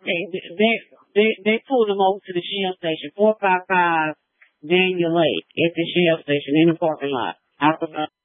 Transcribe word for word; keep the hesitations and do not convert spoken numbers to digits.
They, they, they, they pulled him over to the Shell station, four five five Daniel Lake, at the Shell station in the parking lot. I was, uh,